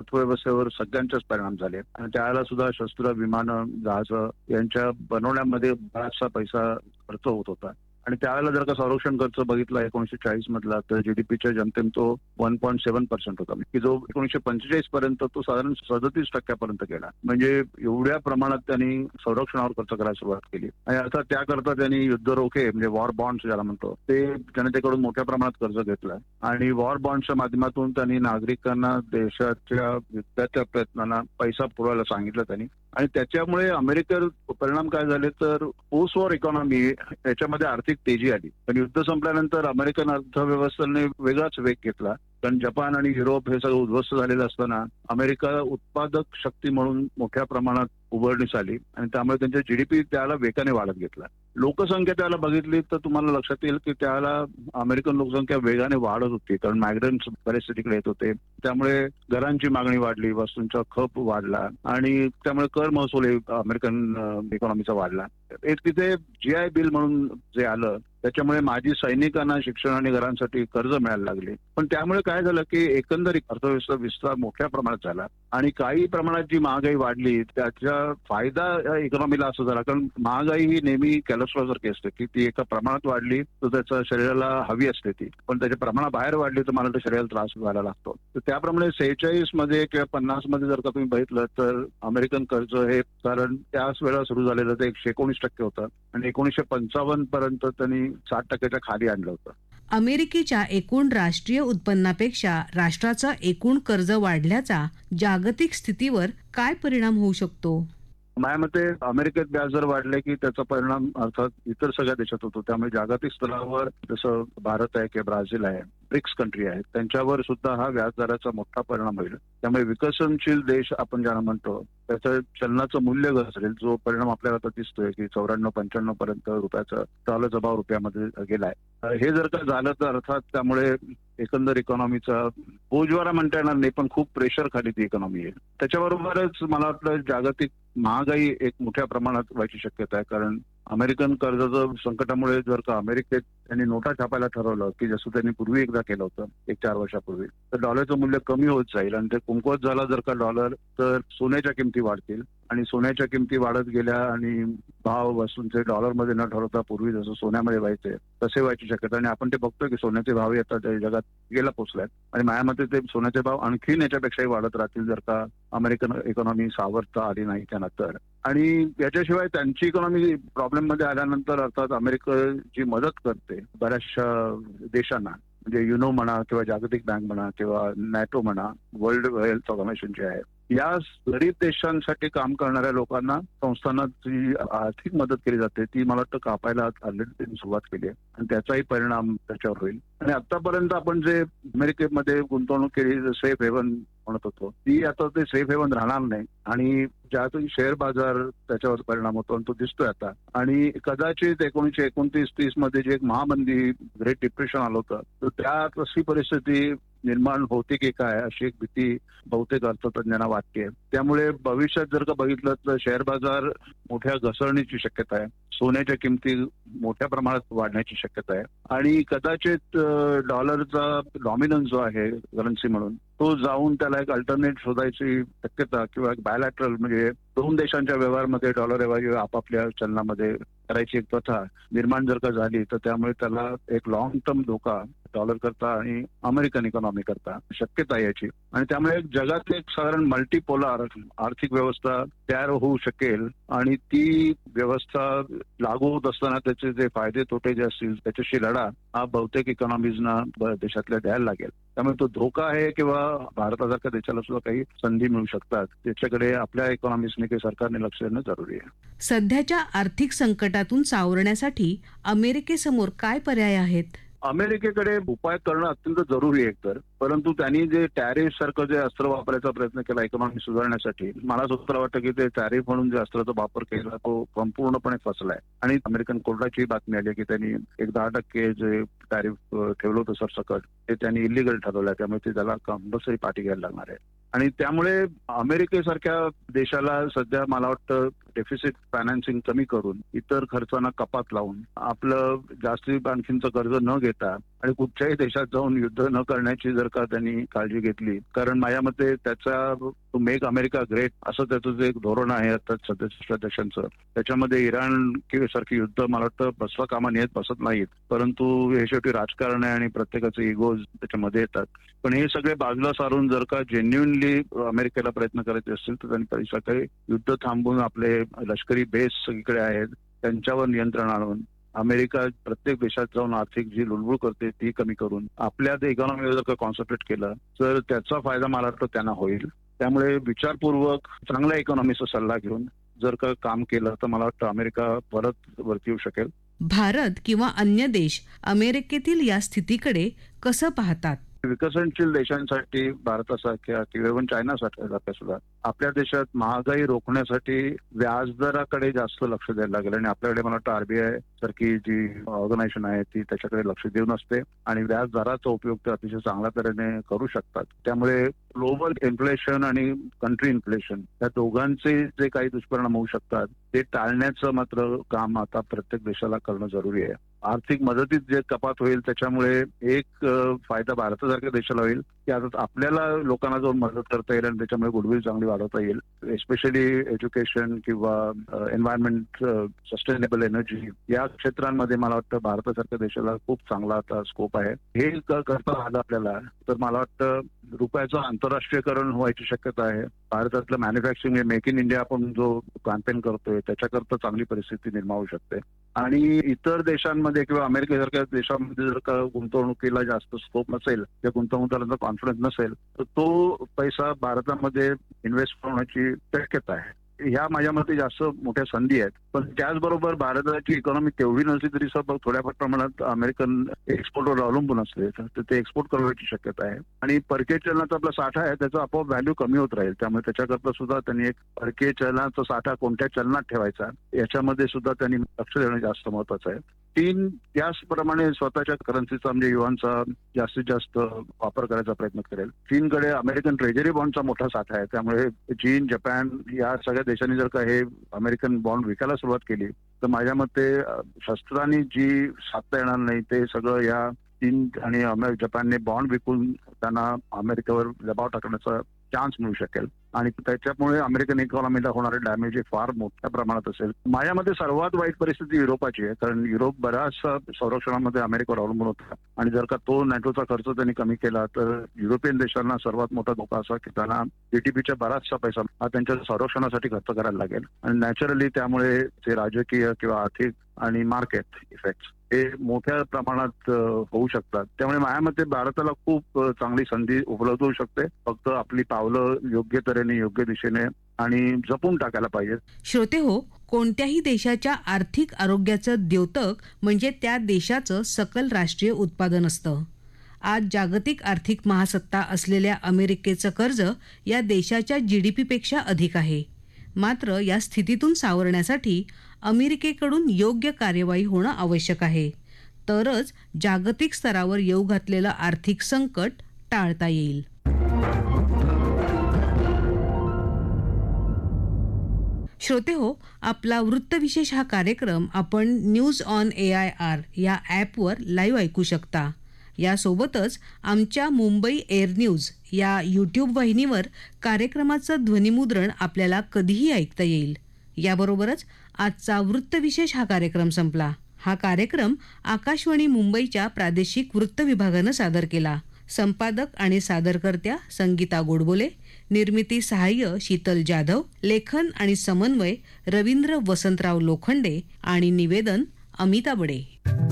अर्थव्यवस्थेवर सगळ्यांच्याच परिणाम झाले आणि त्यावेळेला सुद्धा शस्त्र, विमानं, जहाजं यांच्या बनवण्यामध्ये बराचसा पैसा खर्च होत होता. आणि त्यावेळेला जर का संरक्षण खर्च बघितला 1940 मधला तर जीडीपीच्या जनतेने तो 1.7% होता, की जो 1945 पर्यंत तो साधारण 37% गेला. म्हणजे एवढ्या प्रमाणात त्यांनी संरक्षणावर खर्च करायला सुरुवात केली. आणि अर्थात त्याकरता त्यांनी युद्धरोखे म्हणजे वॉर बॉन्ड्स ज्याला म्हणतो ते जनतेकडून मोठ्या प्रमाणात कर्ज घेतलं आणि वॉर बॉन्ड्सच्या माध्यमातून त्यांनी नागरिकांना देशाच्या युद्धाच्या प्रयत्नांना पैसा पुरवायला सांगितलं त्यांनी. आणि त्याच्यामुळे अमेरिकेवर परिणाम काय झाले तर पोस्ट वॉर इकॉनॉमी याच्यामध्ये आर्थिक तेजी आली. पण युद्ध संपल्यानंतर अमेरिकन अर्थव्यवस्थेने वेगळाच वेग घेतला. कारण जपान आणि युरोप हे सगळं उद्ध्वस्त झालेलं असताना अमेरिका उत्पादक शक्ती म्हणून मोठ्या प्रमाणात उभारण्यास आली आणि त्यामुळे त्यांच्या जीडीपी त्याला वेगाने वाढत घेतला. लोकसंख्या त्याला बघितली तर तुम्हाला लक्षात येईल की त्याला अमेरिकन लोकसंख्या वेगाने वाढत होती, कारण मायग्रंट्स बरेचसे तिकडे येत होते. त्यामुळे घरांची मागणी वाढली, वस्तूंचा खप वाढला आणि त्यामुळे कर महसूल अमेरिकन इकॉनॉमीचा वाढला. एक तिथे जीआय बिल म्हणून जे आलं त्याच्यामुळे माजी सैनिकांना शिक्षण आणि घरांसाठी कर्ज मिळायला लागले. पण त्यामुळे काय झालं की एकंदरीत अर्थव्यवस्था विस्तार मोठ्या प्रमाणात झाला आणि काही प्रमाणात जी महागाई वाढली त्याचा फायदा या इकॉनॉमीला असं झाला. कारण महागाई ही नेहमी कॅलेस्ट्रॉल सारखी असते की ती एका प्रमाणात वाढली तर त्याच्या शरीराला हवी असते ती, पण त्याच्या प्रमाणाबाहेर वाढली तर मला त्या शरीराला त्रास व्हायला लागतो. तर त्याप्रमाणे 46 मध्ये किंवा 50 मध्ये जर का तुम्ही बघितलं तर अमेरिकन कर्ज हे कारण त्याच वेळेला सुरू झालेलं ते 119% होतं आणि 1955 पर्यंत त्यांनी 60%च्या खाली आणलं होतं. अमेरिकेच्या एकूण राष्ट्रीय उत्पन्नापेक्षा राष्ट्राचं एकूण कर्ज वाढल्याचा जागतिक स्थितीवर काय परिणाम होऊ शकतो? माझ्या मते अमेरिकेत व्याजदर वाढले की त्याचा परिणाम अर्थात इतर सगळ्या देशात होतो. त्यामुळे जागतिक स्तरावर जसं भारत आहे किंवा ब्राझील आहे, ब्रिक्स कंट्री आहेत, त्यांच्यावर सुद्धा हा व्याजदराचा मोठा परिणाम होईल. त्यामुळे विकसनशील देश आपण ज्यांना म्हणतो त्याचं चलनाचं मूल्य घसरेल, जो परिणाम आपल्याला आता दिसतोय की 94-95 पर्यंत रुपयाचा डॉलरचा भाव रुपयामध्ये गेलाय. हे जर का झालं तर अर्थात त्यामुळे एकंदर इकॉनॉमीचा बोजवारा म्हणता येणार नाही, पण खूप प्रेशर खाली ती इकॉनॉमी आहे. त्याच्याबरोबरच मला वाटतं जागतिक महागाई एक मोठ्या प्रमाणात व्हायची शक्यता आहे. कारण अमेरिकन कर्जाचं संकटामुळे जर का अमेरिकेत त्यांनी नोटा छापायला ठरवलं की जसं त्यांनी पूर्वी एकदा केलं होतं 1-4 वर्षापूर्वी, तर डॉलरचं मूल्य कमी होत जाईल आणि ते कमकुवत झाला जर का डॉलर तर सोन्याच्या किमती वाढतील आणि सोन्याच्या किमती वाढत गेल्या आणि भाव वस्तूंचे डॉलरमध्ये न ठरवता पूर्वी जसं सोन्यामध्ये व्हायचे तसे व्हायची शक्यता. आणि आपण ते बघतोय की सोन्याचे भाव आता जगात गेला पोचल्यात आणि माझ्या मते ते सोन्याचे भाव आणखीन याच्यापेक्षाही वाढत राहतील जर का अमेरिकन इकॉनॉमी सावरता आली नाही त्यानंतर. आणि याच्याशिवाय त्यांची इकॉनॉमी प्रॉब्लेम मध्ये आल्यानंतर अर्थात अमेरिका जी मदत करते बऱ्याचशा देशांना, म्हणजे युनो म्हणा किंवा जागतिक बँक म्हणा किंवा नॅटो म्हणा, वर्ल्ड हेल्थ ऑर्गनायझेशन जे आहे, या गरीब देशांसाठी काम करणाऱ्या लोकांना संस्थांना जी आर्थिक मदत केली जाते ती मला वाटतं कापायला ऑलरेडी त्यांनी सुरुवात केली आहे आणि त्याचाही परिणाम त्याच्यावर होईल. आणि आतापर्यंत आपण जे अमेरिकेमध्ये गुंतवणूक केली सेफ हेवन म्हणत होतो, ती आता ते सेफ हेवन राहणार नाही आणि ज्यातून शेअर बाजार त्याच्यावर परिणाम होतो आणि तो दिसतोय आता. आणि कदाचित 1929-30 मध्ये जे एक महामंदी ग्रेट डिप्रेशन आलं होतं तर त्या तशी परिस्थिती निर्माण होते की काय अशी एक भीती बहुतेक अर्थतज्ञांना वाटते. त्यामुळे भविष्यात जर का बघितलं तर शेअर बाजार मोठ्या घसरण्याची शक्यता आहे, सोन्याच्या किमती मोठ्या प्रमाणात वाढण्याची शक्यता आहे आणि कदाचित डॉलरचा डॉमिनन्स जो आहे करन्सी म्हणून तो जाऊन त्याला एक अल्टरनेट शोधायची शक्यता किंवा एक बायलॅटरल म्हणजे दोन देशांच्या व्यवहारमध्ये डॉलर ऐवजी आपापल्या चलनामध्ये करायची एक प्रथा निर्माण जर का झाली तर त्यामुळे त्याला एक लॉंग टर्म धोका डॉलर करता आणि अमेरिकन इकॉनॉमी करता शक्यता याची. आणि त्यामुळे जगात एक साधारण मल्टीपोलार आर्थिक व्यवस्था तयार होऊ शकेल आणि ती व्यवस्था लागू होत असताना त्याचे जे फायदे तोटे जे असतील त्याच्याशी लढा हा बहुतेक इकॉनॉमीजना देशातल्या द्यायला लागेल. त्यामुळे तो धोका आहे किंवा भारतासारख्या देशाला सुद्धा काही संधी मिळू शकतात, त्याच्याकडे आपल्या इकॉनॉमिस्टने काही सरकारने लक्ष देणं जरुरी आहे. सध्याच्या आर्थिक संकटातून सावरण्यासाठी अमेरिकेसमोर काय पर्याय आहेत? अमेरिकेकडे उपाय करणं अत्यंत जरुरी आहे एकतर, परंतु त्यांनी जे टॅरिफ सारखं जे अस्त्र वापरायचा प्रयत्न केला इकॉनॉमी सुधारण्यासाठी, मला स्वतःला वाटतं की ते टॅरिफ म्हणून जे अस्त्राचा वापर केला तो संपूर्णपणे फसलाय. आणि अमेरिकन कोर्टाची बातमी आली की त्यांनी एक 10% जे टॅरिफ ठेवलं होतं सरसकट ते त्यांनी इलिगल ठरवलंय, त्यामुळे ते त्याला कंपल्सरी पाठी घ्यायला लागणार आहे. आणि त्यामुळे अमेरिकेसारख्या देशाला सध्या मला वाटतं डेफिसिट फायनान्सिंग कमी करून इतर खर्चांना कपात लावून आपलं जास्ती आणखीनचं कर्ज न घेता आणि कुठच्याही देशात जाऊन युद्ध न करण्याची जर का त्यांनी काळजी घेतली, कारण माझ्या मते त्याचा टू मेक अमेरिका ग्रेट असं त्याचं जे एक धोरण आहे आता सध्याच्या देशांचं, त्याच्यामध्ये इराण सारखी युद्ध मला वाटतं बसवा कामा येत बसत नाहीत, परंतु हे शेवटी राजकारण आहे आणि प्रत्येकाचे इगोज त्याच्यामध्ये येतात. पण हे सगळे बाजूला सारून जर का जेन्युनली अमेरिकेला प्रयत्न करायचे असतील तर त्यांनी सगळे युद्ध थांबवून आपले लष्करी बेस सगळीकडे आहेत त्यांच्यावर नियंत्रण आणून अमेरिका प्रत्येक देशात जाऊन आर्थिक जी लुडबुड करते ती कमी करून आपल्या इकॉनॉमीवर जर का कॉन्सन्ट्रेट केलं तर त्याचा फायदा मला वाटतं त्यांना होईल. त्यामुळे विचारपूर्वक चांगल्या इकॉनॉमीचा सल्ला घेऊन जर का काम केलं तर मला वाटतं अमेरिका परत वरती येऊ शकेल. भारत किंवा अन्य देश अमेरिकेतील या स्थितीकडे कसं पाहतात? विकसनशील देशांसाठी भारतासारख्या किंवा चायनासारख्या सुद्धा आपल्या देशात महागाई रोखण्यासाठी व्याजदराकडे जास्त लक्ष द्यायला लागेल आणि आपल्याकडे मला वाटतं आरबीआय सारखी जी ऑर्गनायझेशन आहे ती त्याच्याकडे लक्ष देऊन असते आणि व्याजदराचा उपयोग ते अतिशय चांगल्या तऱ्हेने करू शकतात. त्यामुळे ग्लोबल इन्फ्लेशन आणि कंट्री इन्फ्लेशन या दोघांचे जे काही दुष्परिणाम होऊ शकतात ते टाळण्याचं मात्र काम आता प्रत्येक देशाला करणं जरुरी आहे. आर्थिक मदतीत जे कपात होईल त्याच्यामुळे एक फायदा भारतासारख्या देशाला होईल की आता आपल्याला लोकांना जाऊन मदत करता येईल आणि त्याच्यामुळे गुडविल चांगली वाढवता येईल. एस्पेशली एज्युकेशन किंवा एन्व्हायरमेंट, सस्टेनेबल एनर्जी या क्षेत्रांमध्ये मला वाटतं भारतासारख्या देशाला खूप चांगला आता स्कोप आहे. हे करता आलं आपल्याला तर मला वाटतं रुपयाचं आंतरराष्ट्रीयकरण व्हायची शक्यता आहे. भारतातलं मॅन्युफॅक्चरिंग मेक इन इंडिया आपण जो कॅम्पेन करतोय त्याच्याकरता चांगली परिस्थिती निर्माण होऊ शकते आणि इतर देशांमध्ये किंवा अमेरिकेसारख्या देशांमध्ये जर का गुंतवणुकीला जास्त स्कोप नसेल किंवा गुंतवणूकदारांचा कॉन्फिडन्स नसेल तर तो पैसा भारतामध्ये इन्व्हेस्ट होण्याची शक्यता आहे. ह्या माझ्या मते जास्त मोठ्या संधी आहेत. पण त्याचबरोबर भारताची इकॉनॉमी तेवढी नसली तरी थोड्याफार प्रमाणात अमेरिकन एक्सपोर्टवर अवलंबून असते तर ते एक्सपोर्ट करण्याची शक्यता आहे आणि परकीय चलनाचा आपला साठा आहे त्याचा आपोआप व्हॅल्यू कमी होत राहील. त्यामुळे त्याच्याकरता सुद्धा त्यांनी एक परकीय चलनाचा साठा कोणत्या चलनात ठेवायचा याच्यामध्ये सुद्धा त्यांनी लक्ष देणं जास्त महत्वाचं आहे. चीन त्याचप्रमाणे स्वतःच्या करन्सीचा म्हणजे युआनचा जास्तीत जास्त वापर करायचा प्रयत्न करेल. चीनकडे अमेरिकन ट्रेजरी बॉन्डचा मोठा साठा आहे त्यामुळे चीन, जपान या सगळ्या देशांनी जर का हे अमेरिकन बॉन्ड विकायला सुरुवात केली तर माझ्या मते शस्त्रांनी जी साधता येणार नाही ते सगळं या चीन आणि जपानने बॉन्ड विकून त्यांना अमेरिकेवर दबाव टाकण्याचा चान्स मिळू शकेल आणि त्याच्यामुळे अमेरिकन इकॉनॉमीला होणारे डॅमेज हे फार मोठ्या प्रमाणात असेल. माझ्या मते सर्वात वाईट परिस्थिती युरोपाची आहे कारण युरोप बऱ्याचशा संरक्षणामध्ये अमेरिकेवर अवलंबून होता आणि जर का तो नॅटोचा खर्च त्यांनी कमी केला तर युरोपियन देशांना सर्वात मोठा धोका असा की त्यांना जीडीपीचा बराचसा पैसा हा त्यांच्या संरक्षणासाठी खर्च करायला लागेल आणि नॅचरली त्यामुळे जे राजकीय किंवा आर्थिक आणि मार्केट इफेक्ट हे मोठ्या प्रमाणात होऊ शकतात. त्यामुळे माझ्या मते भारताला खूप चांगली संधी उपलब्ध होऊ शकते. फक्त आपली पावलं योग्य तऱ्हेने योग्य दिशेने आणि जपून टाकायला पाहिजे. श्रोते हो, कोणत्याही देशाच्या आर्थिक आरोग्याचं द्योतक म्हणजे त्या देशाचं सकल राष्ट्रीय उत्पादन असतं. आज जागतिक आर्थिक महासत्ता असलेल्या अमेरिकेचं कर्ज या देशाच्या जीडीपीपेक्षा अधिक आहे. मात्र या स्थितीतून सावरण्यासाठी अमेरिकेकडून योग्य कार्यवाही होणं आवश्यक आहे. तरच जागतिक स्तरावर येऊ घातलेलं आर्थिक संकट टाळता येईल. श्रोते हो, आपला वृत्तविशेष हा कार्यक्रम आपण न्यूज ऑन AIR या ॲपवर लाईव्ह ऐकू शकता. यासोबतच आमच्या मुंबई एअर न्यूज या यूट्यूब वाहिनीवर कार्यक्रमाचं ध्वनिमुद्रण आपल्याला कधीही ऐकता येईल. याबरोबरच आजचा वृत्तविशेष हा कार्यक्रम संपला. हा कार्यक्रम आकाशवाणी मुंबईच्या प्रादेशिक वृत्त विभागानं सादर केला. संपादक आणि सादरकर्त्या संगीता गोडबोले, निर्मिती सहाय्य शीतल जाधव, लेखन आणि समन्वय रवींद्र वसंतराव लोखंडे आणि निवेदन अमिता बडे.